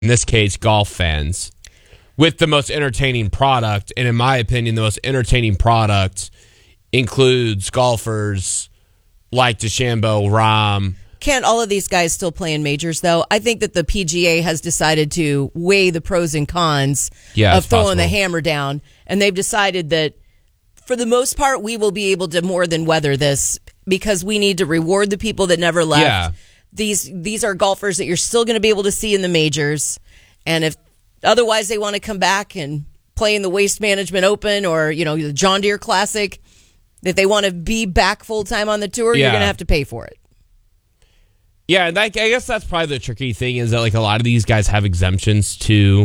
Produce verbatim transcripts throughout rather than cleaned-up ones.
in this case, golf fans, with the most entertaining product. And in my opinion, the most entertaining product includes golfers like DeChambeau, Rahm. Can't all of these guys still play in majors, though? I think that the P G A has decided to weigh the pros and cons yeah, of throwing possible. the hammer down. And they've decided that, for the most part, we will be able to more than weather this because we need to reward the people that never left. Yeah. These these are golfers that you're still going to be able to see in the majors. And if otherwise they want to come back and play in the Waste Management Open or, you know, the John Deere Classic, if they want to be back full-time on the tour, yeah. you're going to have to pay for it. Yeah, and that, I guess that's probably the tricky thing is that like a lot of these guys have exemptions to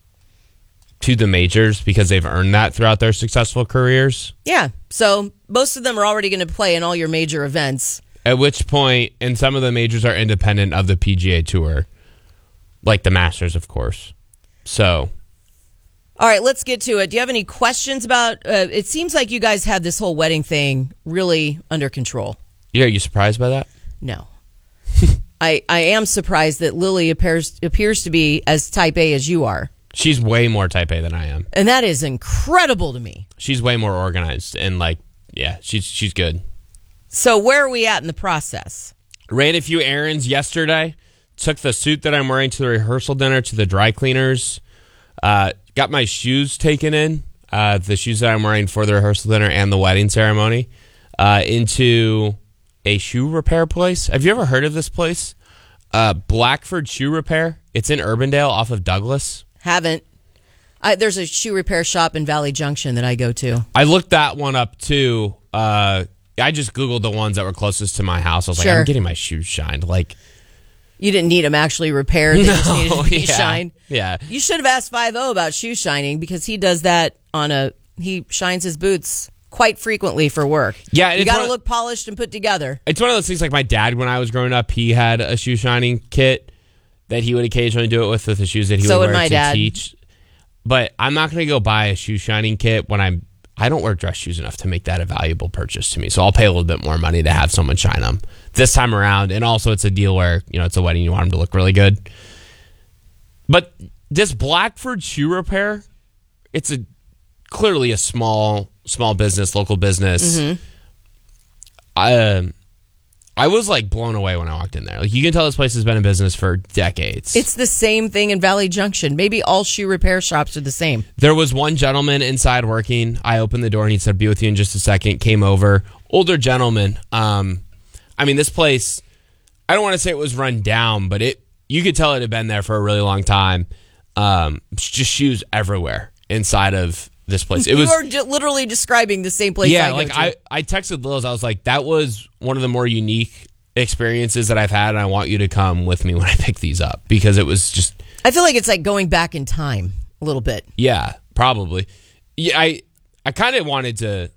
to the majors because they've earned that throughout their successful careers. Yeah, so most of them are already going to play in all your major events. At which point, and some of the majors are independent of the P G A Tour, like the Masters, of course. So, all right, let's get to it. Do you have any questions about? Uh, it seems like you guys had this whole wedding thing really under control. Yeah, are you surprised by that? No. I, I am surprised that Lily appears appears to be as type A as you are. She's way more type A than I am. And that is incredible to me. She's way more organized and like, yeah, she's she's good. So where are we at in the process? Ran a few errands yesterday. Took the suit that I'm wearing to the rehearsal dinner to the dry cleaners. Uh, got my shoes taken in, uh, the shoes that I'm wearing for the rehearsal dinner and the wedding ceremony, uh, into a shoe repair place. Have you ever heard of this place? Uh, Blackford Shoe Repair. It's in Urbandale off of Douglas. Haven't. I, there's a shoe repair shop in Valley Junction that I go to. I looked that one up too. Uh, I just Googled the ones that were closest to my house. I was Sure. like, I'm getting my shoes shined. Like, you didn't need them actually repaired. They no, just needed to be yeah, shined. Yeah. You should have asked five oh about shoe shining because he does that on a, he shines his boots quite frequently for work. Yeah, you got to one, look polished and put together. It's one of those things like my dad, when I was growing up, he had a shoe shining kit that he would occasionally do it with, with the shoes that he so would would wear my to dad. teach. But I'm not going to go buy a shoe shining kit when I'm, I don't wear dress shoes enough to make that a valuable purchase to me. So I'll pay a little bit more money to have someone shine them this time around. And also it's a deal where, you know, it's a wedding, you want them to look really good. But this Blackford Shoe Repair, it's a clearly a small small business, local business. Mm-hmm. I um, I was like blown away when I walked in there. Like you can tell this place has been in business for decades. It's the same thing in Valley Junction. Maybe all shoe repair shops are the same. There was one gentleman inside working. I opened the door and he said, "Be with you in just a second." Came over, older gentleman. Um, I mean, this place, I don't want to say it was run down, but it you could tell it had been there for a really long time. Um, just shoes everywhere inside of this place. It you was are j- literally describing the same place. yeah. I go Like to. I, I texted Liz. I was like, that was one of the more unique experiences that I've had, and I want you to come with me when I pick these up because it was just. I feel like it's like going back in time a little bit. Yeah, probably. Yeah, I I kind of wanted to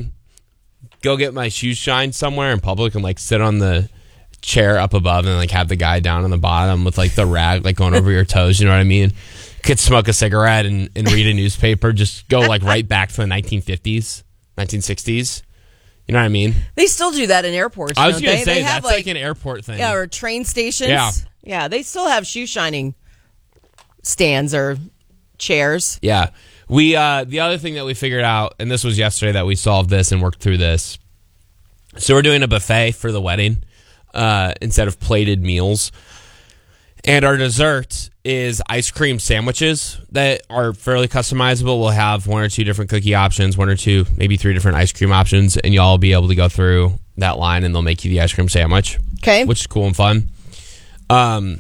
go get my shoes shined somewhere in public and like sit on the chair up above and like have the guy down on the bottom with like the rag like going over your toes. You know what I mean? Could smoke a cigarette and, and read a newspaper. Just go like right back to the nineteen fifties, nineteen sixties. You know what I mean? They still do that in airports. I was don't going they? to say they have that's like, like an airport thing. Yeah, or train stations. Yeah. Yeah, they still have shoe shining stands or chairs. Yeah. We uh, the other thing that we figured out, and this was yesterday that we solved this and worked through this. So we're doing a buffet for the wedding uh, instead of plated meals. And our dessert is ice cream sandwiches that are fairly customizable. We'll have one or two different cookie options, one or two, maybe three different ice cream options, and y'all will be able to go through that line and they'll make you the ice cream sandwich. Okay. Which is cool and fun. Um,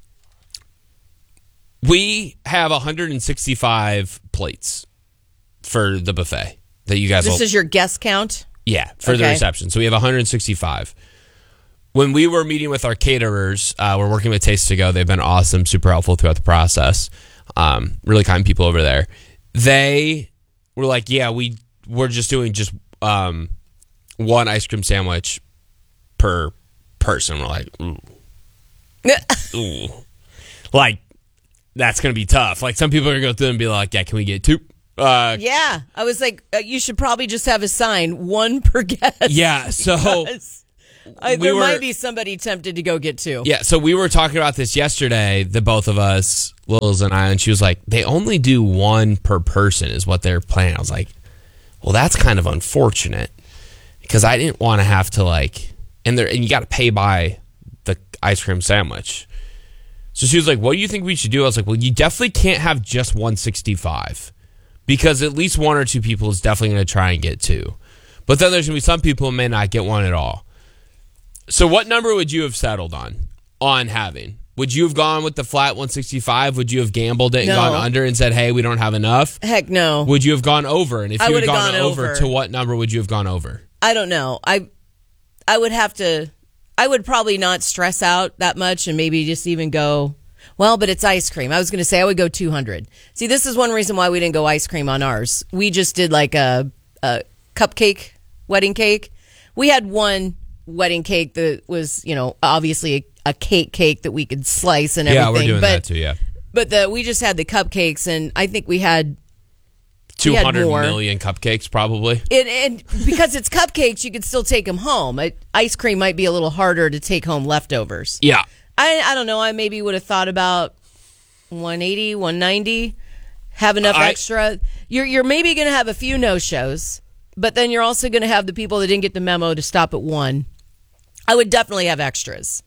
we have one hundred sixty-five plates for the buffet that you guys This will, is your guest count? yeah, for the Okay. reception. So we have one hundred sixty-five. When we were meeting with our caterers, uh, we're working with Taste to Go. They've been awesome, super helpful throughout the process. Um, really kind people over there. They were like, yeah, we, we're just doing just um, one ice cream sandwich per person. We're like, ooh. Ooh. Like, that's going to be tough. Like, some people are going to go through and be like, yeah, can we get two? Uh, Yeah. I was like, uh, you should probably just have a sign, one per guest. yeah, so... Because I, we there were, might be somebody tempted to go get two. Yeah, so we were talking about this yesterday, the both of us, Lils and I, and she was like, they only do one per person is what they're planning. I was like, well, that's kind of unfortunate because I didn't want to have to like, and there, and you got to pay by the ice cream sandwich. So she was like, what do you think we should do? I was like, well, you definitely can't have just one sixty-five because at least one or two people is definitely going to try and get two. But then there's going to be some people who may not get one at all. So what number would you have settled on, on having? Would you have gone with the flat one sixty-five? Would you have gambled it and No. gone under and said, hey, we don't have enough? Heck no. Would you have gone over? And if I you had would've gone, gone over, over. to what number would you have gone over? I don't know. I I would have to, I would probably not stress out that much and maybe just even go, well, but it's ice cream. I was going to say I would go two hundred. See, this is one reason why we didn't go ice cream on ours. We just did like a, a cupcake wedding cake. We had one wedding cake that was, you know, obviously a, a cake cake that we could slice and everything. Yeah, we're doing but, that too, yeah. But the, we just had the cupcakes, and I think we had two hundred more. million cupcakes, probably. And, and because it's cupcakes, you could still take them home. It, ice cream might be a little harder to take home leftovers. Yeah. I I don't know. I maybe would have thought about one eighty, one ninety, have enough I, extra. You're you're maybe going to have a few no-shows, but then you're also going to have the people that didn't get the memo to stop at one. I would definitely have extras.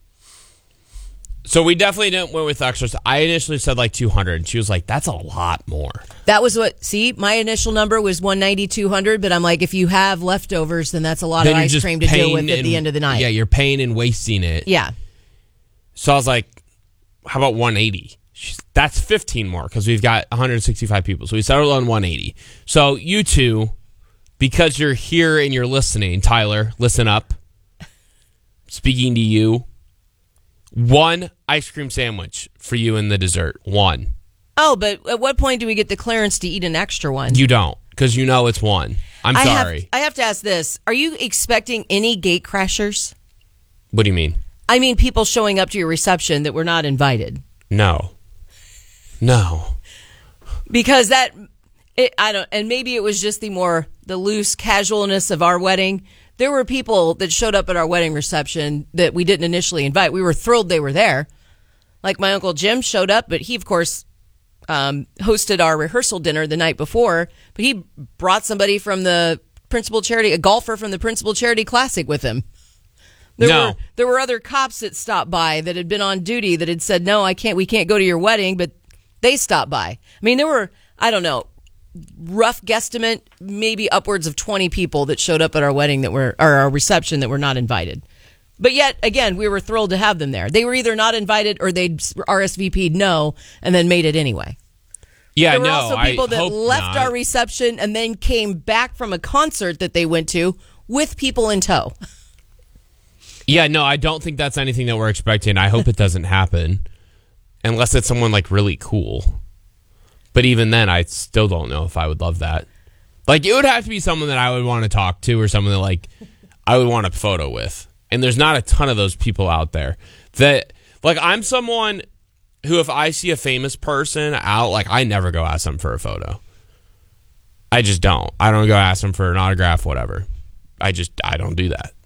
So we definitely didn't went with extras. I initially said like two hundred, and she was like, that's a lot more. That was what, see, my initial number was one ninety, two hundred, but I'm like, if you have leftovers, then that's a lot Then of you're ice just cream to deal with paying at and- the end of the night. Yeah, you're paying and wasting it. Yeah. So I was like, how about one eighty? She's, that's fifteen more because we've got one hundred sixty-five people. So we settled on one eighty. So you two, because you're here and you're listening, Tyler, listen up. Speaking to you. One ice cream sandwich for you and the dessert. One. Oh, but at what point do we get the clearance to eat an extra one? You don't because you know it's one. I'm I sorry. Have, I have to ask this. Are you expecting any gate crashers? What do you mean? I mean people showing up to your reception that were not invited. No. No. Because that, it, I don't, and maybe it was just the more, the loose casualness of our wedding. There were people that showed up at our wedding reception that we didn't initially invite. We were thrilled they were there. Like my Uncle Jim showed up, but he, of course, um, hosted our rehearsal dinner the night before. But he brought somebody from the Principal Charity, a golfer from the Principal Charity Classic with him. There No. were there were other cops that stopped by that had been on duty that had said, no, I can't, we can't go to your wedding, but they stopped by. I mean, there were, I don't know, rough guesstimate, maybe upwards of twenty people that showed up at our wedding that were, or our reception that were not invited. But yet, again, we were thrilled to have them there. They were either not invited or they'd R S V P'd no and then made it anyway. Yeah, There were no. also people I that hope left not. our reception and then came back from a concert that they went to with people in tow. Yeah, no, I don't think that's anything that we're expecting. I hope it doesn't happen unless it's someone like really cool. But even then, I still don't know if I would love that. Like, it would have to be someone that I would want to talk to or someone that, like, I would want a photo with. And there's not a ton of those people out there. That, like, I'm someone who, if I see a famous person out, like, I never go ask them for a photo. I just don't. I don't go ask them for an autograph, whatever. I just, I don't do that.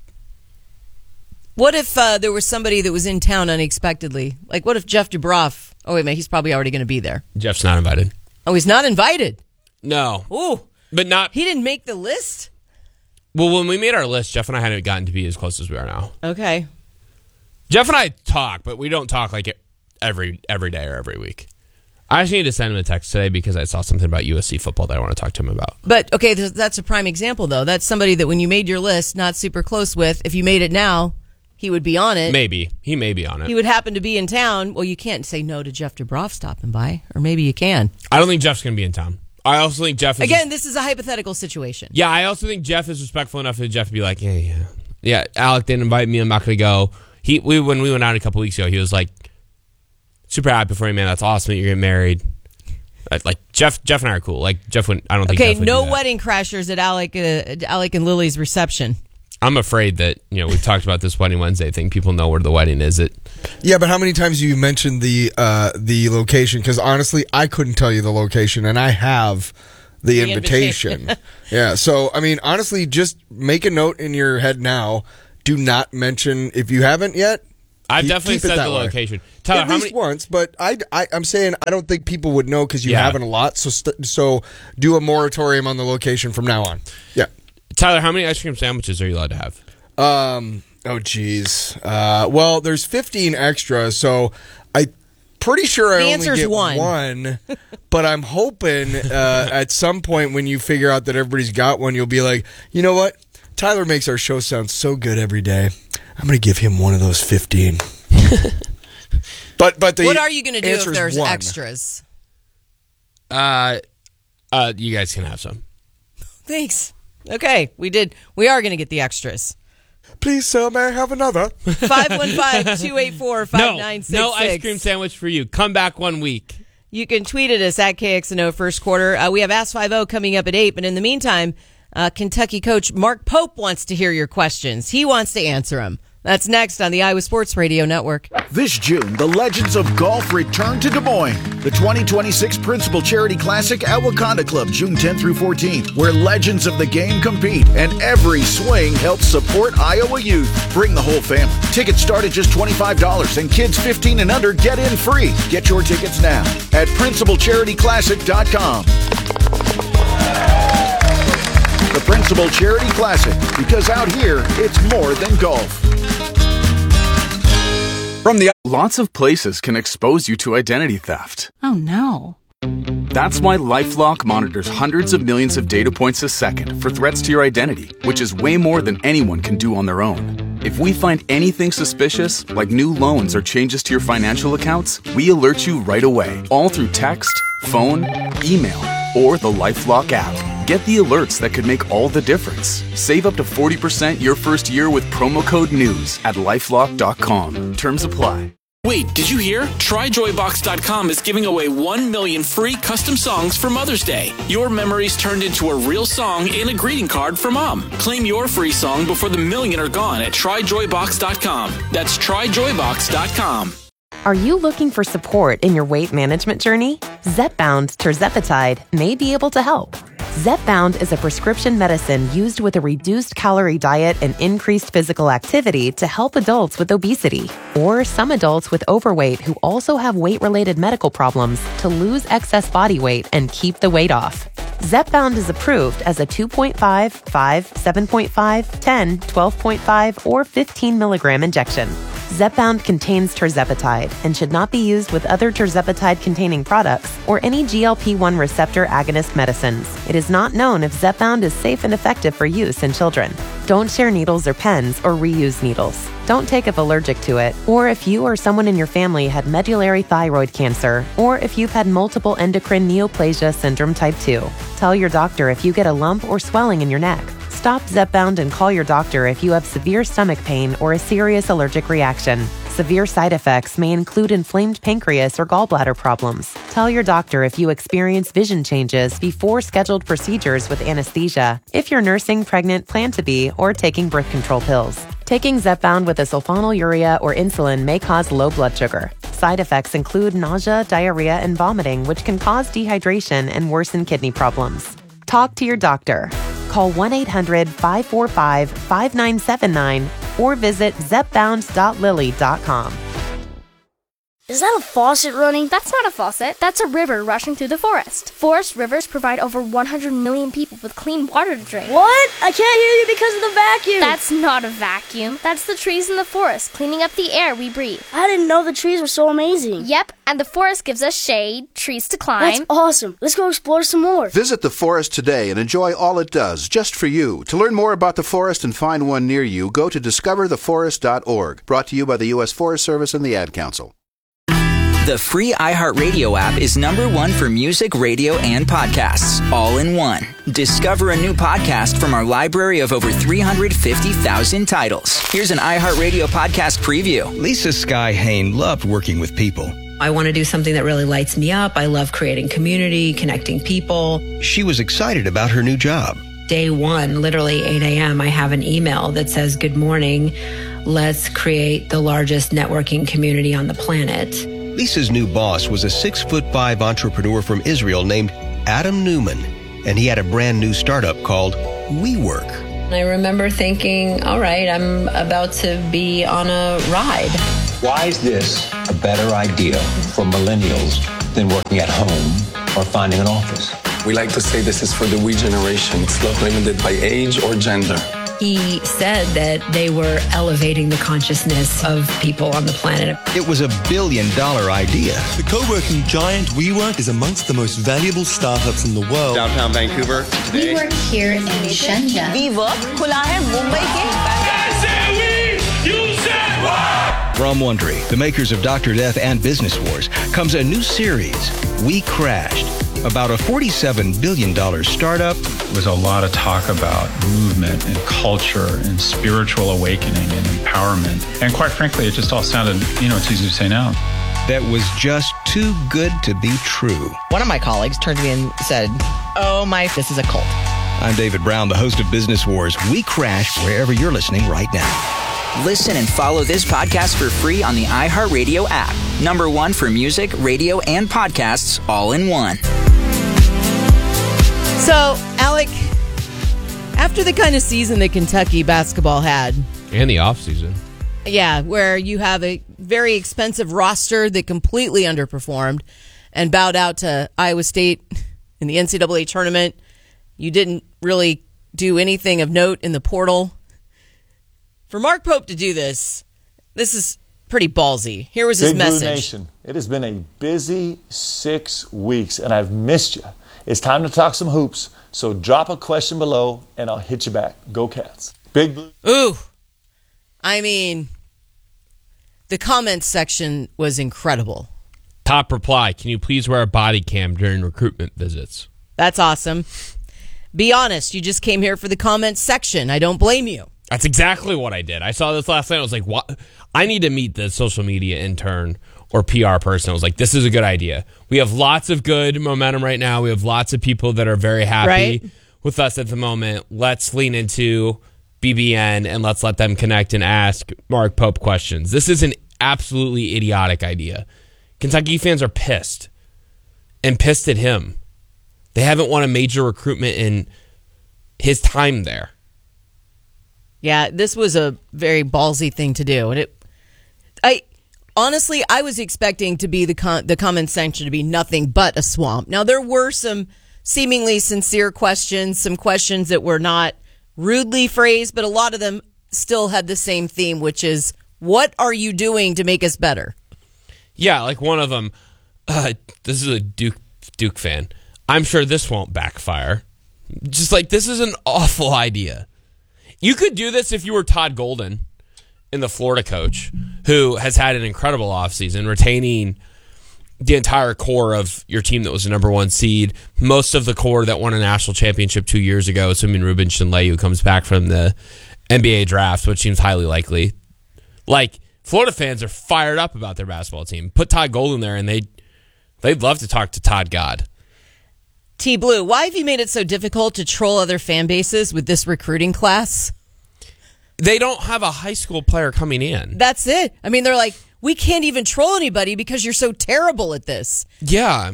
What if uh, there was somebody that was in town unexpectedly? Like, what if Jeff Dubroff? Oh, wait a minute, he's probably already going to be there. Jeff's not invited. Oh, he's not invited. No. Ooh, But not... he didn't make the list? Well, when we made our list, Jeff and I hadn't gotten to be as close as we are now. Okay. Jeff and I talk, but we don't talk like every every day or every week. I just need to send him a text today because I saw something about U S C football that I want to talk to him about. But, okay, th- that's a prime example, though. That's somebody that when you made your list, not super close with, if you made it now, he would be on it. Maybe. He may be on it. He would happen to be in town. Well, you can't say no to Jeff Dubroff stopping by, or maybe you can. I don't think Jeff's going to be in town. I also think Jeff is... Again, this is a hypothetical situation. Yeah, I also think Jeff is respectful enough for Jeff to be like, yeah, yeah. Yeah, Alec didn't invite me. I'm not going to go. He we When we went out a couple weeks ago, he was like, super happy for you, man. That's awesome that you're getting married. Like, Jeff Jeff and I are cool. Like, Jeff would... I don't think Okay, Jeff would no do that. wedding crashers at Alec, uh, at Alec and Lily's reception. I'm afraid that, you know, we've talked about this Wedding Wednesday thing. People know where the wedding is. It. Yeah, but how many times have you mentioned the uh, the location? Because honestly, I couldn't tell you the location, and I have the, The invitation. invitation. Yeah, so, I mean, honestly, just make a note in your head now. do not mention if you haven't yet. I've keep, definitely keep it said that the way. location. Tyler, At how least many? once, but I, I, I'm saying I don't think people would know because you Yeah. haven't a lot. So, st- so do a moratorium on the location from now on. Yeah. Tyler, how many ice cream sandwiches are you allowed to have? Um. Oh, geez. Uh. Well, there's fifteen extra, so I pretty sure I The only answer's get one. one. But I'm hoping uh, at some point when you figure out that everybody's got one, you'll be like, you know what? Tyler makes our show sound so good every day. I'm going to give him one of those fifteen. but but the What are you going to do if answer's there's one. extras? Uh, uh, you guys can have some. Thanks. Okay, we did. We are going to get the extras. Please, sir, may I have another? five one five, two eight four, five nine six six. No, no ice cream sandwich for you. Come back one week. You can tweet at us at K X N O First Quarter. Uh, we have Ask five oh coming up at eight, but in the meantime, uh, Kentucky coach Mark Pope wants to hear your questions. He wants to answer them. That's next on the Iowa Sports Radio Network. This June, the Legends of Golf return to Des Moines. The twenty twenty-six Principal Charity Classic at Wakanda Club, June tenth through fourteenth, where legends of the game compete and every swing helps support Iowa youth. Bring the whole family. Tickets start at just twenty-five dollars and kids fifteen and under get in free. Get your tickets now at principal charity classic dot com. The Principal Charity Classic, because out here, it's more than golf. From the lots of places can expose you to identity theft. Oh no. That's why LifeLock monitors hundreds of millions of data points a second for threats to your identity, which is way more than anyone can do on their own. If we find anything suspicious, like new loans or changes to your financial accounts, we alert you right away, all through text, phone, email, or the LifeLock app. Get the alerts that could make all the difference. Save up to forty percent your first year with promo code NEWS at lifelock dot com. Terms apply. Wait, did you hear? Try joy box dot com is giving away one million free custom songs for Mother's Day. Your memories turned into a real song and a greeting card for Mom. Claim your free song before the million are gone at try joy box dot com. That's try joy box dot com. Are you looking for support in your weight management journey? Zepbound tirzepatide may be able to help. Zepbound is a prescription medicine used with a reduced calorie diet and increased physical activity to help adults with obesity or some adults with overweight who also have weight-related medical problems to lose excess body weight and keep the weight off. Zepbound is approved as a two point five, five, seven point five, ten, twelve point five, or fifteen milligram injection. Zepbound contains tirzepatide and should not be used with other tirzepatide-containing products or any G L P one receptor agonist medicines. It is not known if Zepbound is safe and effective for use in children. Don't share needles or pens or reuse needles. Don't take if allergic to it, or if you or someone in your family had medullary thyroid cancer, or if you've had multiple endocrine neoplasia syndrome type two. Tell your doctor if you get a lump or swelling in your neck. Stop Zepbound and call your doctor if you have severe stomach pain or a serious allergic reaction. Severe side effects may include inflamed pancreas or gallbladder problems. Tell your doctor if you experience vision changes before scheduled procedures with anesthesia, if you're nursing, pregnant, plan to be, or taking birth control pills. Taking Zepbound with a sulfonylurea or insulin may cause low blood sugar. Side effects include nausea, diarrhea, and vomiting, which can cause dehydration and worsen kidney problems. Talk to your doctor. Call one eight hundred, five four five, five nine seven nine or visit zepbound dot lilly dot com. Is that a faucet running? That's not a faucet. That's a river rushing through the forest. Forest rivers provide over one hundred million people with clean water to drink. What? I can't hear you because of the vacuum. That's not a vacuum. That's the trees in the forest cleaning up the air we breathe. I didn't know the trees were so amazing. Yep, and the forest gives us shade, trees to climb. That's awesome. Let's go explore some more. Visit the forest today and enjoy all it does, just for you. To learn more about the forest and find one near you, go to discover the forest dot org. Brought to you by the U S Forest Service and the Ad Council. The free iHeartRadio app is number one for music, radio, and podcasts, all in one. Discover a new podcast from our library of over three hundred fifty thousand titles. Here's an iHeartRadio podcast preview. Lisa Sky Hain loved working with people. I want to do something that really lights me up. I love creating community, connecting people. She was excited about her new job. Day one, literally eight a.m., I have an email that says, "Good morning. Let's create the largest networking community on the planet." Lisa's new boss was a six foot five entrepreneur from Israel named Adam Newman, and he had a brand new startup called WeWork. And I remember thinking, all right, I'm about to be on a ride. Why is this a better idea for millennials than working at home or finding an office? We like to say this is for the we generation. It's not limited by age or gender. He said that they were elevating the consciousness of people on the planet. It was a billion dollar idea. The co-working giant WeWork is amongst the most valuable startups in the world. Downtown Vancouver today. We work here in Shenzhen. WeWork खुला है मुंबई के. From Wondery, the makers of Doctor Death and Business Wars, comes a new series, We Crashed, about a forty-seven billion dollars startup. There was a lot of talk about movement and culture and spiritual awakening and empowerment. And quite frankly, it just all sounded, you know, it's easy to say now. That was just too good to be true. One of my colleagues turned to me and said, oh my, this is a cult. I'm David Brown, the host of Business Wars. We Crashed wherever you're listening right now. Listen and follow this podcast for free on the iHeartRadio app. Number one for music, radio, and podcasts all in one. So, Alec, after the kind of season that Kentucky basketball had, and the offseason, yeah, where you have a very expensive roster that completely underperformed and bowed out to Iowa State in the N C double A tournament, you didn't really do anything of note in the portal. For Mark Pope to do this, this is pretty ballsy. Here was his Big Blue message. Nation, it has been a busy six weeks, and I've missed you. It's time to talk some hoops, so drop a question below, and I'll hit you back. Go Cats. Big Blue. Ooh. I mean, the comments section was incredible. Top reply, can you please wear a body cam during recruitment visits? That's awesome. Be honest, you just came here for the comments section. I don't blame you. That's exactly what I did. I saw this last night. I was like, what? I need to meet the social media intern or P R person. I was like, this is a good idea. We have lots of good momentum right now. We have lots of people that are very happy right. with us at the moment. Let's lean into B B N and let's let them connect and ask Mark Pope questions. This is an absolutely idiotic idea. Kentucky fans are pissed and pissed at him. They haven't won a major recruitment in his time there. Yeah, this was a very ballsy thing to do, and it. I honestly, I was expecting to be the con, the comment section to be nothing but a swamp. Now there were some seemingly sincere questions, some questions that were not rudely phrased, but a lot of them still had the same theme, which is, "What are you doing to make us better?" Yeah, like one of them. Uh, this is a Duke Duke fan. I'm sure this won't backfire. Just like, this is an awful idea. You could do this if you were Todd Golden, in the Florida coach, who has had an incredible offseason, retaining the entire core of your team that was the number one seed, most of the core that won a national championship two years ago, assuming Ruben Shinleyu comes back from the N B A draft, which seems highly likely. Like, Florida fans are fired up about their basketball team. Put Todd Golden there, and they, they'd love to talk to Todd God. T. Blue, why have you made it so difficult to troll other fan bases with this recruiting class? They don't have a high school player coming in. That's it. I mean, they're like, we can't even troll anybody because you're so terrible at this. Yeah.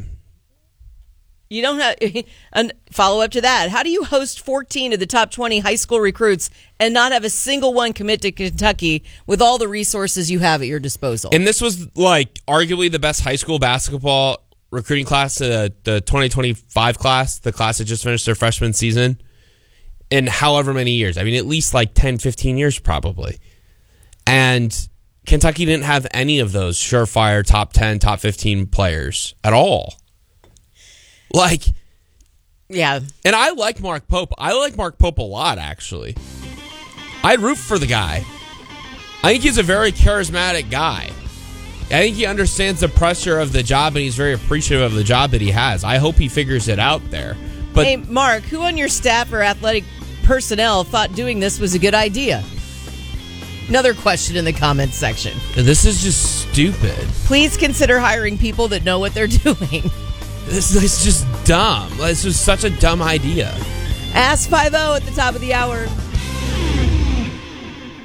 You don't have... And follow up to that. How do you host fourteen of the top twenty high school recruits and not have a single one commit to Kentucky with all the resources you have at your disposal? And this was, like, arguably the best high school basketball recruiting class, uh, the twenty twenty-five class, the class that just finished their freshman season, in however many years. I mean, at least like ten, fifteen years probably. And Kentucky didn't have any of those surefire top ten, top fifteen players at all. Like, yeah. And I like Mark Pope. I like Mark Pope a lot, actually. I root for the guy. I think he's a very charismatic guy. I think he understands the pressure of the job, and he's very appreciative of the job that he has. I hope he figures it out there. But hey, Mark, who on your staff or athletic personnel thought doing this was a good idea? Another question in the comments section. This is just stupid. Please consider hiring people that know what they're doing. This, this is just dumb. This was such a dumb idea. Ask five oh at the top of the hour.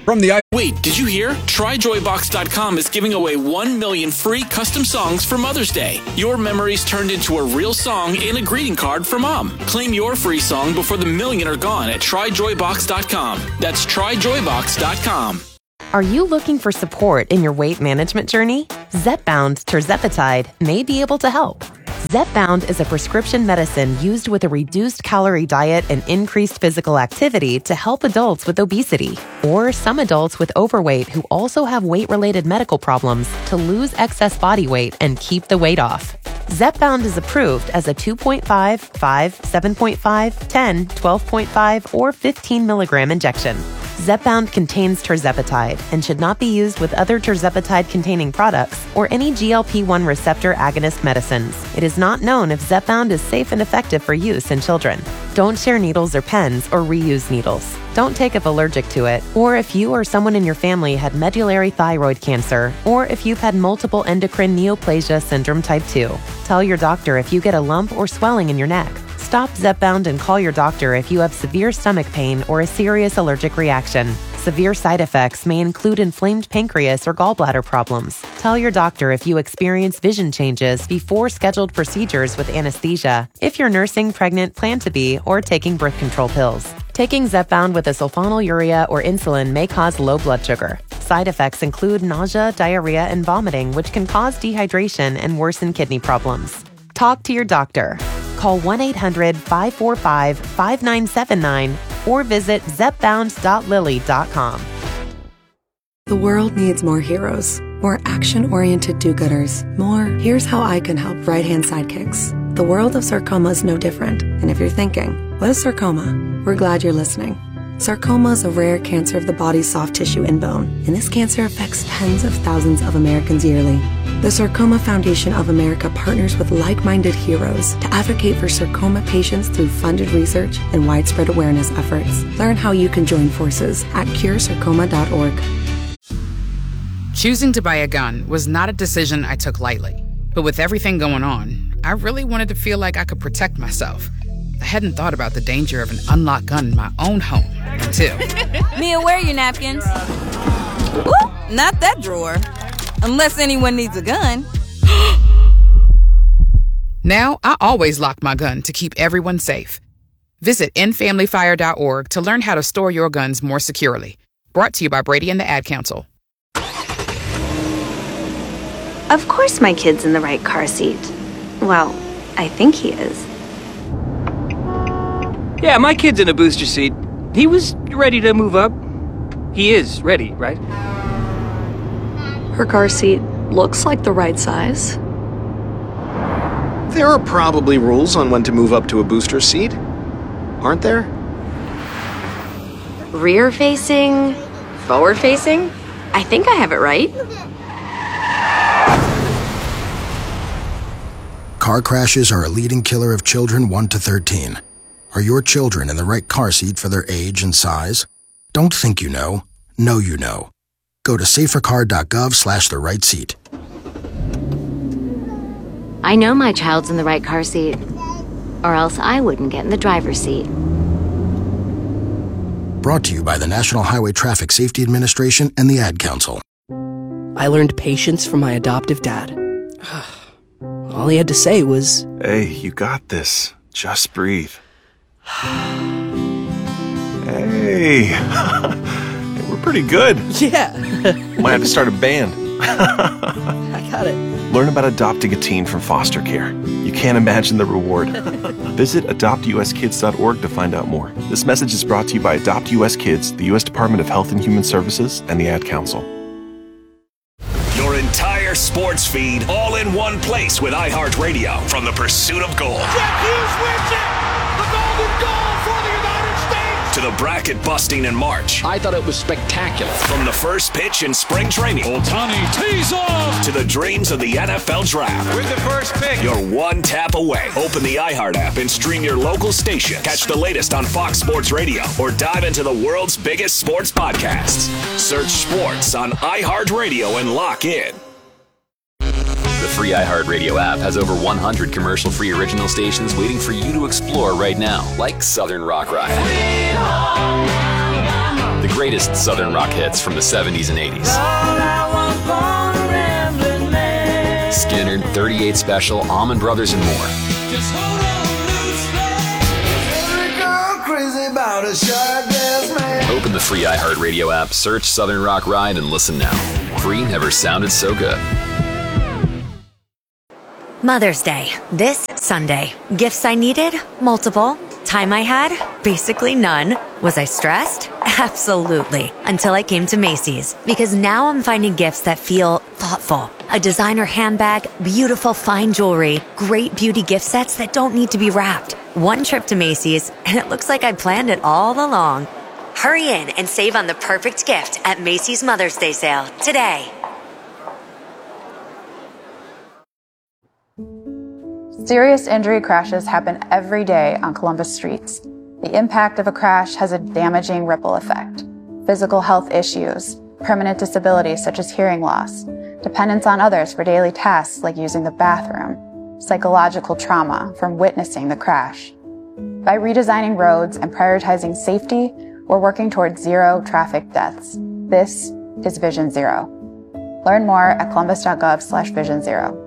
From the Wait, did you hear? Try joy box dot com is giving away one million free custom songs for Mother's Day. Your memories turned into a real song and a greeting card for Mom. Claim your free song before the million are gone at try joy box dot com. That's try joy box dot com. Are you looking for support in your weight management journey? Zepbound Tirzepatide may be able to help. Zepbound is a prescription medicine used with a reduced calorie diet and increased physical activity to help adults with obesity, or some adults with overweight who also have weight-related medical problems to lose excess body weight and keep the weight off. Zepbound is approved as a two point five, five, seven point five, ten, twelve point five, or fifteen milligram injection. Zepbound contains tirzepatide and should not be used with other tirzepatide-containing products or any G L P one receptor agonist medicines. It is not known if Zepbound is safe and effective for use in children. Don't share needles or pens or reuse needles. Don't take if allergic to it, or if you or someone in your family had medullary thyroid cancer, or if you've had multiple endocrine neoplasia syndrome type two. Tell your doctor if you get a lump or swelling in your neck. Stop Zepbound and call your doctor if you have severe stomach pain or a serious allergic reaction. Severe side effects may include inflamed pancreas or gallbladder problems. Tell your doctor if you experience vision changes before scheduled procedures with anesthesia, if you're nursing, pregnant, plan to be, or taking birth control pills. Taking Zepbound with a sulfonylurea or insulin may cause low blood sugar. Side effects include nausea, diarrhea, and vomiting, which can cause dehydration and worsen kidney problems. Talk to your doctor. Call one eight hundred, five four five, five nine seven nine or visit zepbound dot lilly dot com. The world needs more heroes, more action-oriented do-gooders, more here's how I can help right-hand sidekicks. The world of sarcoma is no different, and if you're thinking, what is sarcoma? We're glad you're listening. Sarcoma is a rare cancer of the body's soft tissue and bone, and this cancer affects tens of thousands of Americans yearly. The Sarcoma Foundation of America partners with like-minded heroes to advocate for sarcoma patients through funded research and widespread awareness efforts. Learn how you can join forces at cure sarcoma dot org. Choosing to buy a gun was not a decision I took lightly. But with everything going on, I really wanted to feel like I could protect myself. I hadn't thought about the danger of an unlocked gun in my own home until... Mia, where are your napkins? Ooh, not that drawer. Unless anyone needs a gun. Now, I always lock my gun to keep everyone safe. Visit end family fire dot org to learn how to store your guns more securely. Brought to you by Brady and the Ad Council. Of course my kid's in the right car seat. Well, I think he is. Yeah, my kid's in a booster seat. He was ready to move up. He is ready, right? Her car seat looks like the right size. There are probably rules on when to move up to a booster seat, aren't there? Rear facing, forward facing. I think I have it right. Car crashes are a leading killer of children one to thirteen. Are your children in the right car seat for their age and size? Don't think you know. Know you know. Go to safercar.gov slash the right seat. I know my child's in the right car seat, or else I wouldn't get in the driver's seat. Brought to you by the National Highway Traffic Safety Administration and the Ad Council. I learned patience from my adoptive dad. All he had to say was, "Hey, you got this. Just breathe." Hey. We're pretty good. Yeah. Might have to start a band. I got it. Learn about adopting a teen from foster care. You can't imagine the reward. Visit adopt u s kids dot org to find out more. This message is brought to you by Adopt U S Kids, the U S Department of Health and Human Services, and the Ad Council. Your entire sports feed all in one place with iHeartRadio from the pursuit of gold. Jack Hughes wins it! The golden goal for the United States! To the bracket busting in March. I thought it was spectacular. From the first pitch in spring training. Ohtani tees off! To the dreams of the N F L Draft. With the first pick. You're one tap away. Open the iHeart app and stream your local station. Catch the latest on Fox Sports Radio or dive into the world's biggest sports podcasts. Search sports on iHeartRadio and lock in. The free iHeartRadio app has over one hundred commercial-free original stations waiting for you to explore right now, like Southern Rock Riot, the The greatest Southern rock hits from the seventies and eighties. Skinner, thirty-eight Special, Allman Brothers, and more. Just hold on, crazy about a shark dance, man. Open the free iHeartRadio app, search Southern Rock Ride, and listen now. Free never sounded so good. Mother's Day, this Sunday. Gifts I needed? Multiple. Time I had? Basically none. Was I stressed? Absolutely. Until I came to Macy's. Because now I'm finding gifts that feel thoughtful. A designer handbag, beautiful fine jewelry, great beauty gift sets that don't need to be wrapped. One trip to Macy's, and it looks like I planned it all along. Hurry in and save on the perfect gift at Macy's Mother's Day sale today. Serious injury crashes happen every day on Columbus streets. The impact of a crash has a damaging ripple effect. Physical health issues, permanent disabilities such as hearing loss, dependence on others for daily tasks like using the bathroom, psychological trauma from witnessing the crash. By redesigning roads and prioritizing safety, we're working towards zero traffic deaths. This is Vision Zero. Learn more at columbus.gov slash vision zero.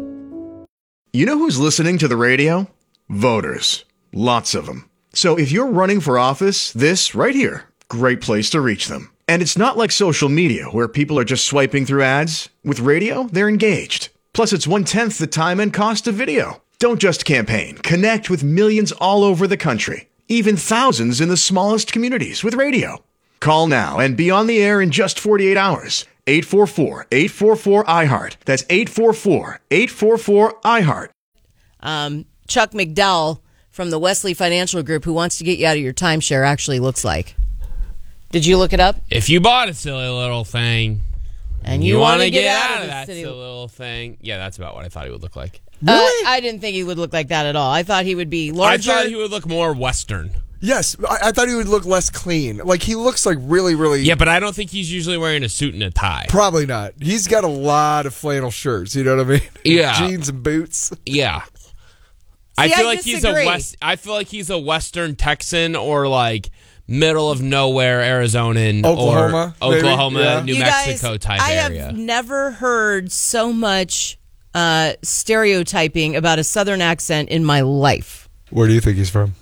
You know who's listening to the radio? Voters. Lots of them. So if you're running for office, this right here, great place to reach them. And it's not like social media where people are just swiping through ads. With radio, they're engaged. Plus, it's one-tenth the time and cost of video. Don't just campaign. Connect with millions all over the country. Even thousands in the smallest communities with radio. Call now and be on the air in just forty-eight hours. eight four four, eight four four, I heart. That's eight four four, eight four four, I heart. Um, Chuck McDowell from the Wesley Financial Group, who wants to get you out of your timeshare, actually looks like. Did you look it up? If you bought a silly little thing and you, you want to get, get out, out of that silly little thing, yeah, that's about what I thought he would look like. Really? Uh, I didn't think he would look like that at all. I thought he would be larger. I thought he would look more Western. Yes, I, I thought he would look less clean. Like, he looks like really, really... Yeah, but I don't think he's usually wearing a suit and a tie. Probably not. He's got a lot of flannel shirts, you know what I mean? Yeah. Jeans and boots. Yeah. See, I feel I like disagree. he's a West. I feel like he's a Western Texan or like middle of nowhere Arizonan Oklahoma, or Oklahoma, yeah. New you Mexico guys, type I area. I have never heard so much uh, stereotyping about a Southern accent in my life. Where do you think he's from?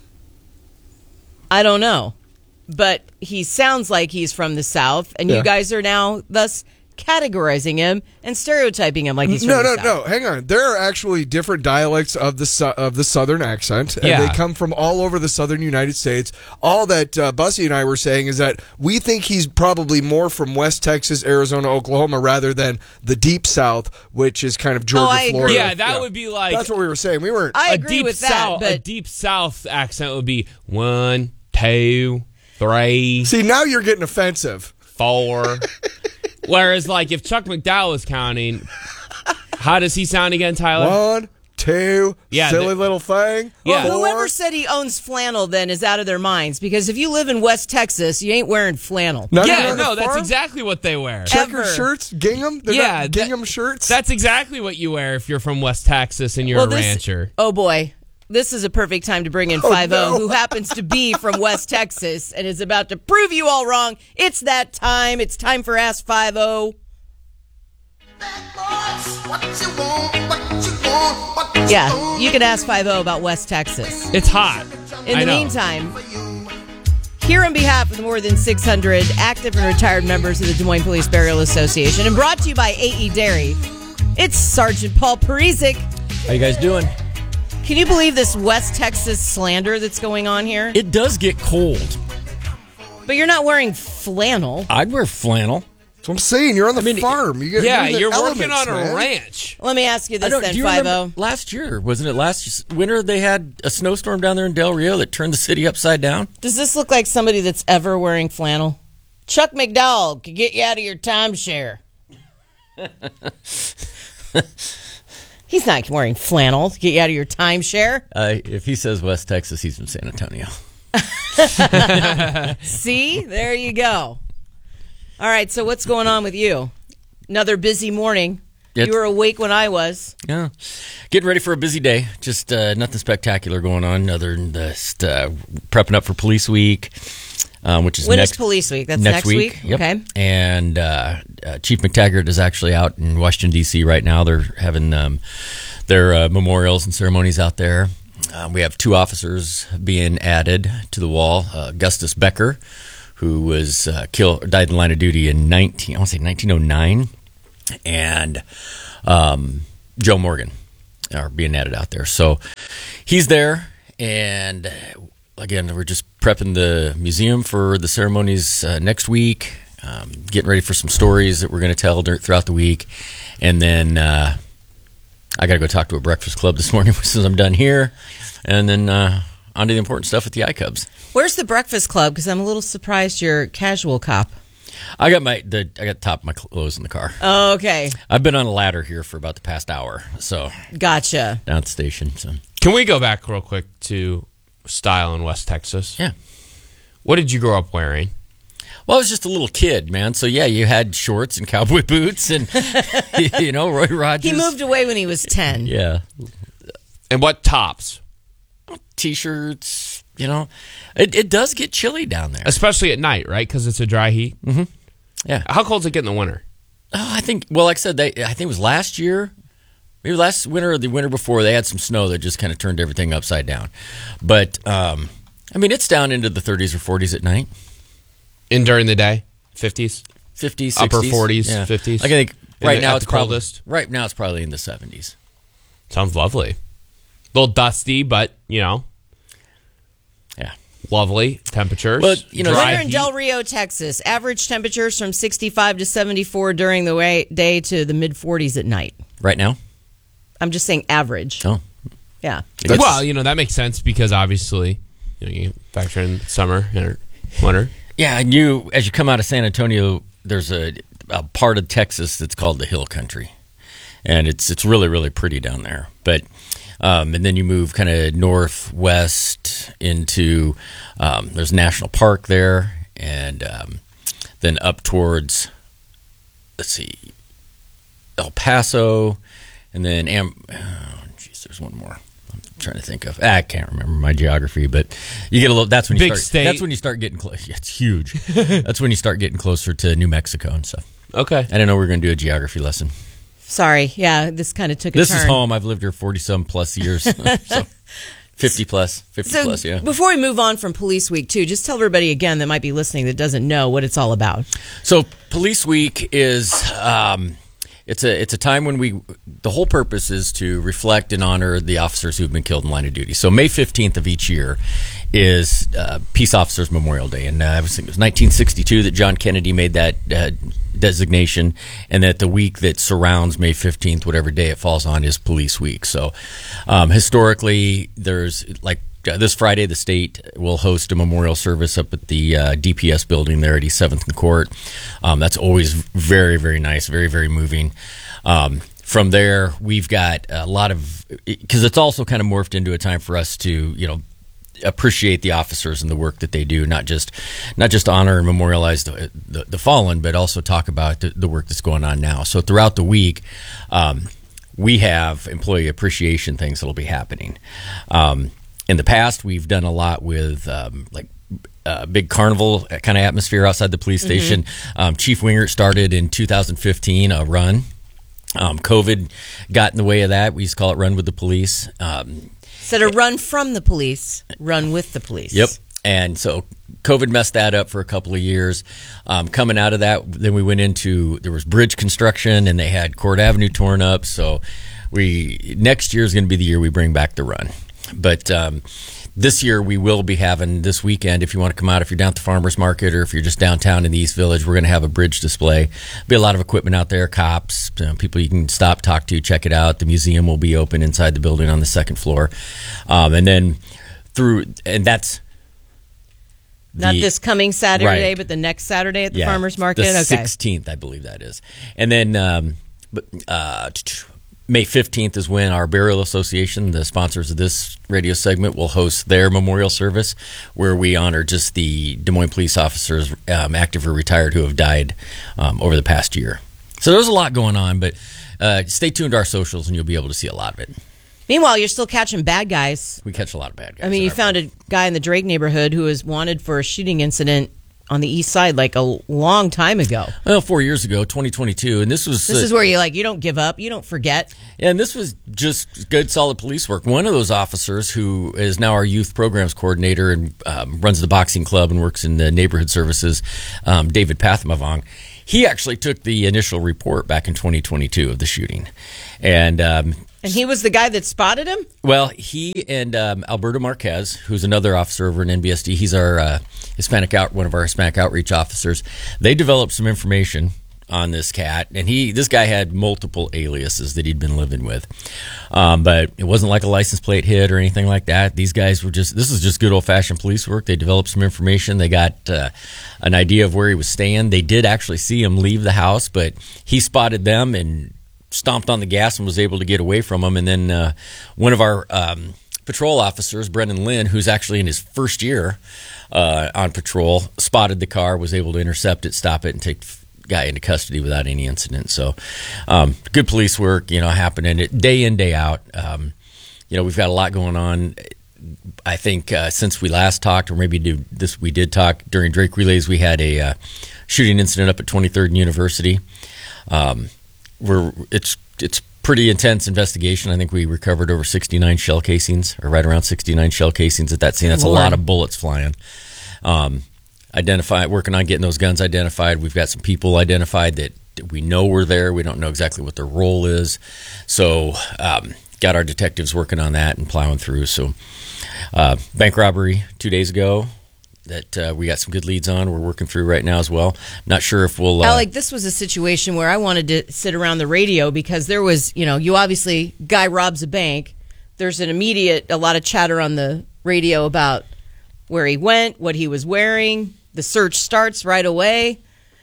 I don't know, but he sounds like he's from the South, and Yeah. you guys are now thus categorizing him and stereotyping him like he's no, from no, the South. no. Hang on. There are actually different dialects of the su- of the Southern accent, and Yeah. they come from all over the Southern United States. All that uh, Bussy and I were saying is that we think he's probably more from West Texas, Arizona, Oklahoma, rather than the Deep South, which is kind of Georgia, Oh, I agree. Florida. Yeah, that would be like That's what we were saying. We weren't. I a agree deep with that, south. but A deep South accent would be one, two, three, See, now you're getting offensive. four. Whereas, like, if Chuck McDowell is counting, how does he sound again, Tyler? One, two, Yeah, silly the- little thing. Yeah. Well, four. whoever said he owns flannel then is out of their minds, because if you live in West Texas, you ain't wearing flannel. None yeah, of them no, are that's farm? exactly what they wear. Checker Ever. shirts, gingham. They're Yeah, not that- gingham shirts. That's exactly what you wear if you're from West Texas and you're Well, a this- rancher. Oh, boy. This is a perfect time to bring in Oh, five oh, no. who happens to be from West Texas and is about to prove you all wrong. It's that time. It's time for Ask five oh. Yeah, you can ask five oh about West Texas. It's hot. In I the know. meantime, here on behalf of the more than six hundred active and retired members of the Des Moines Police Burial Association, and brought to you by A E Dairy, it's Sergeant Paul Parizek. How you guys doing? Can you believe this West Texas slander that's going on here? It does get cold. But you're not wearing flannel. I'd wear flannel. That's what I'm saying. You're on the I mean, farm. You get, Yeah, in the you're working elements, on a man. ranch. Let me ask you I this don't, then, do you five remember oh. last year? Wasn't it last winter they had a snowstorm down there in Del Rio that turned the city upside down? Does this look like somebody that's ever wearing flannel? Chuck McDowell could get you out of your timeshare. He's not wearing flannel to get you out of your timeshare. Uh, if he says West Texas, he's from San Antonio. See? There you go. All right, so what's going on with you? Another busy morning. You were awake when I was. Yeah. Getting ready for a busy day. Just uh, nothing spectacular going on other than just uh, prepping up for Police Week, um, which is when next, is Police Week? That's next, next week. week? Yep. Okay. And uh, uh, Chief McTaggart is actually out in Washington, D C right now. They're having um, their uh, memorials and ceremonies out there. Um, we have two officers being added to the wall. Uh, Augustus Becker, who was uh, killed, died in the line of duty in nineteen, I want to say nineteen oh nine, and um, Joe Morgan are being added out there. So he's there, and again, we're just prepping the museum for the ceremonies uh, next week, um, getting ready for some stories that we're going to tell throughout the week, and then uh, I got to go talk to a breakfast club this morning since I'm done here, and then uh, on to the important stuff at the iCubs. Where's the Breakfast Club? Because I'm a little surprised you're a casual cop. I got my the I got the top of my clothes in the car. Oh, okay. I've been on a ladder here for about the past hour, so gotcha. Down at the station. So can we go back real quick to style in West Texas? Yeah. What did you grow up wearing? Well, I was just a little kid, man. So yeah, you had shorts and cowboy boots, and you know Roy Rogers. He moved away when he was ten. Yeah. And what tops? T-shirts. You know, it it does get chilly down there, especially at night, right? Because it's a dry heat. Mm-hmm. Yeah. How cold does it get in the winter? Oh, I think. Well, like I said, they, I think it was last year, maybe last winter or the winter before. They had some snow that just kind of turned everything upside down. But um, I mean, it's down into the thirties or forties at night. And during the day, fifties, fifties, upper sixties, forties, yeah. fifties. Like I think right the, now at it's the probably coldest. Right now it's probably in the seventies. Sounds lovely. A little dusty, but you know. Yeah. Lovely temperatures. But you know, dry winter in heat. Del Rio, Texas. Average temperatures from sixty-five to seventy-four during the way, day to the mid forties at night. Right now? I'm just saying average. Oh. Yeah. Well, you know, that makes sense because obviously, you know, you factor in summer and winter. Yeah, and you, as you come out of San Antonio, there's a, a part of Texas that's called the Hill Country. And it's it's really, really pretty down there. But Um, and then you move kind of northwest into, um, there's a national park there, and um, then up towards, let's see, El Paso, and then, Am- oh, geez, there's one more. I'm trying to think of. I can't remember my geography, but you get a little. That's when you Big start. state. That's when you start getting close. Yeah, it's huge. That's when you start getting closer to New Mexico and stuff. Okay. I didn't know we were going to do a geography lesson. Sorry. Yeah, this kind of took a This turn. is home. I've lived here forty-some plus years. So fifty plus. fifty So plus, yeah. before we move on from Police Week, too, just tell everybody again that might be listening that doesn't know what it's all about. So Police Week is um, it's a it's a time when we the whole purpose is to reflect and honor the officers who've been killed in line of duty. So May fifteenth of each year is uh, Peace Officers Memorial Day, and uh, I was thinking it was nineteen sixty-two that John Kennedy made that uh, designation, and that the week that surrounds May fifteenth, whatever day it falls on, is Police Week. So um, historically, there's like uh, this Friday, the state will host a memorial service up at the uh, D P S building there at East seventh and Court. Um, that's always very, very nice, very, very moving. Um, from there, we've got a lot of, because it's also kind of morphed into a time for us to, you know, appreciate the officers and the work that they do, not just not just honor and memorialize the, the, the fallen, but also talk about the, the work that's going on now. So throughout the week, um, we have employee appreciation things that'll be happening. Um, in the past, we've done a lot with um, like a big carnival kind of atmosphere outside the police station. Mm-hmm. Um, Chief Wingert started in two thousand fifteen a run. Um, COVID got in the way of that. We used to call it Run with the Police. Um, Instead of run from the police, run with the police. Yep. And so COVID messed that up for a couple of years. Um, coming out of that, then we went into, there was bridge construction, and they had Court Avenue torn up. So we next year is going to be the year we bring back the run. But um, this year we will be having this weekend, if you want to come out, if you're down at the farmer's market or if you're just downtown in the East Village, we're going to have a bridge display. Be a lot of equipment out there, cops, you know, people you can stop, talk to, check it out. The museum will be open inside the building on the second floor. Um, and then through, and that's Not the, this coming Saturday, right. but the next Saturday at the yeah, farmer's market? The okay. sixteenth, I believe that is. And then um, but, uh, May fifteenth is when our Burial Association, the sponsors of this radio segment, will host their memorial service where we honor just the Des Moines police officers, um, active or retired, who have died um, over the past year. So there's a lot going on, but uh, stay tuned to our socials, and you'll be able to see a lot of it. Meanwhile, you're still catching bad guys. We catch a lot of bad guys. I mean, you found a guy in the Drake neighborhood who was wanted for a shooting incident on the east side like a long time ago. Well, four years ago, twenty twenty-two, and this was... This uh, is where you like, you don't give up, you don't forget. Yeah, and this was just good, solid police work. One of those officers, who is now our youth programs coordinator and um, runs the boxing club and works in the neighborhood services, um, David Pathmavong, he actually took the initial report back in twenty twenty-two of the shooting. And... Um, And he was the guy that spotted him? Well, he and um, Alberto Marquez, who's another officer over in N B S D, he's our uh, Hispanic out, one of our Hispanic outreach officers. They developed some information on this cat, and he, this guy had multiple aliases that he'd been living with. Um, but it wasn't like a license plate hit or anything like that. These guys were just, this is just good old-fashioned police work. They developed some information. They got uh, an idea of where he was staying. They did actually see him leave the house, but he spotted them and stomped on the gas and was able to get away from him. And then uh, one of our um, patrol officers, Brendan Lynn, who's actually in his first year uh, on patrol, spotted the car, was able to intercept it, stop it, and take the guy into custody without any incident. So um, good police work, you know, happening day in, day out. Um, you know, we've got a lot going on. I think uh, since we last talked, or maybe do this, we did talk during Drake Relays, we had a uh, shooting incident up at twenty-third and University. Um, We're it's it's pretty intense investigation. I think we recovered over sixty-nine shell casings, or right around sixty-nine shell casings at that scene. That's Lord. a lot of bullets flying. Um, identify working on getting those guns identified. We've got some people identified that we know were there. We don't know exactly what their role is. So um, got our detectives working on that and plowing through. So uh, bank robbery two days ago that uh, we got some good leads on. We're working through right now as well. Not sure if we'll... Uh, Alec, this was a situation where I wanted to sit around the radio because there was, you know, you obviously, guy robs a bank. There's an immediate, a lot of chatter on the radio about where he went, what he was wearing. The search starts right away.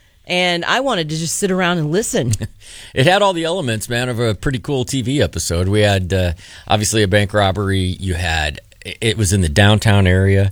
And I wanted to just sit around and listen. It had all the elements, man, of a pretty cool T V episode. We had, uh, obviously, a bank robbery. You had... It was in the downtown area.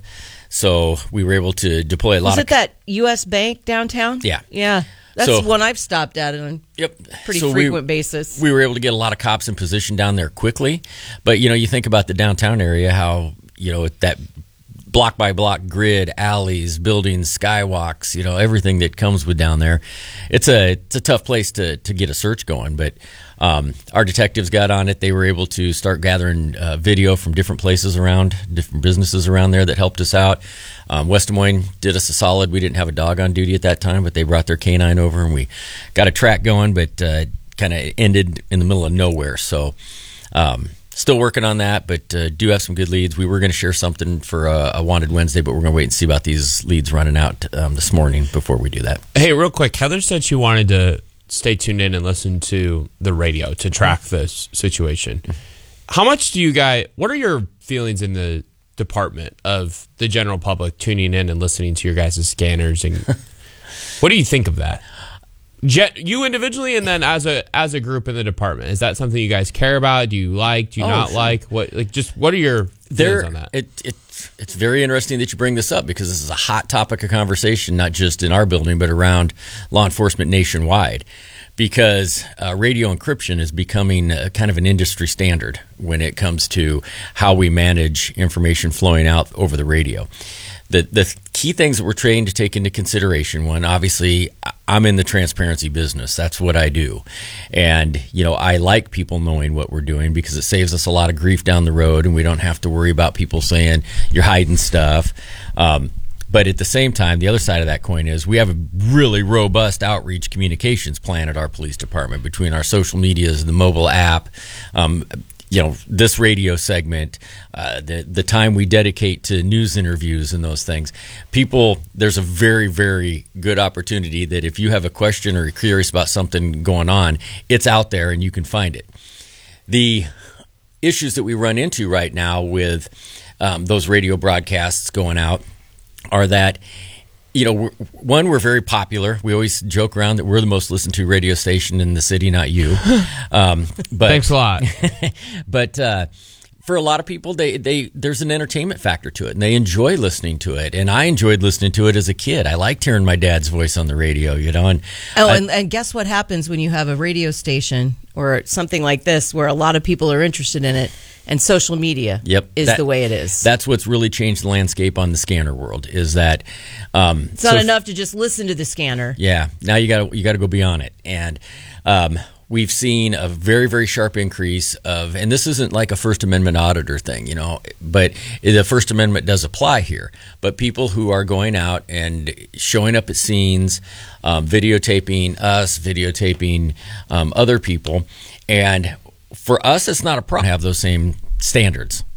So we were able to deploy a lot Was of... it that U S Bank downtown? Yeah. Yeah. That's So- one I've stopped at on Yep. a pretty So we- frequent basis. We were able to get a lot of cops in position down there quickly. But, you know, you think about the downtown area, how, you know, that block by block grid, alleys, buildings, skywalks, you know, everything that comes with down there. It's a it's a tough place to, to get a search going. But um, our detectives got on it. They were able to start gathering uh, video from different places around, different businesses around there that helped us out. Um, West Des Moines did us a solid. We didn't have a dog on duty at that time, but they brought their canine over and we got a track going, but uh, kind of ended in the middle of nowhere. So um, still working on that, but uh, do have some good leads. We were going to share something for a, a Wanted Wednesday, but we're going to wait and see about these leads running out um, this morning before we do that. Hey, real quick, Heather said she wanted to stay tuned in and listen to the radio to track this situation. How much do you guys, what are your feelings in the department of the general public tuning in and listening to your guys' scanners? And what do you think of that? Jet, you individually, and then as a as a group in the department, is that something you guys care about? Do you like? Do you Oh, not sure. like? What like just what are your feelings There, on that? it, it, it's very interesting that you bring this up because this is a hot topic of conversation, not just in our building, but around law enforcement nationwide. Because uh, radio encryption is becoming a, kind of an industry standard when it comes to how we manage information flowing out over the radio. The the key things that we're trained to take into consideration, one, obviously, I'm in the transparency business. That's what I do. And, you know, I like people knowing what we're doing because it saves us a lot of grief down the road and we don't have to worry about people saying you're hiding stuff. Um, but at the same time, the other side of that coin is we have a really robust outreach communications plan at our police department between our social medias, the mobile app, um, you know, this radio segment, uh, the the time we dedicate to news interviews and those things. People, there's a very, very good opportunity that if you have a question or you're curious about something going on, it's out there and you can find it. The issues that we run into right now with um, those radio broadcasts going out are that, you know, we're, one, we're very popular. We always joke around that we're the most listened to radio station in the city, not you. Um, but Thanks a lot. But uh, for a lot of people, they, they there's an entertainment factor to it, and they enjoy listening to it. And I enjoyed listening to it as a kid. I liked hearing my dad's voice on the radio, you know. And oh, I, and, and guess what happens when you have a radio station or something like this where a lot of people are interested in it, and social media yep, is that, the way it is. That's what's really changed the landscape on the scanner world. Is that um, it's not so enough to just listen to the scanner. Yeah, now you got to you got to go beyond it, and. Um, We've seen a very, very sharp increase of, and this isn't like a First Amendment auditor thing, you know, but the First Amendment does apply here. But people who are going out and showing up at scenes, um, videotaping us, videotaping um, other people, and for us, it's not a problem to have those same standards.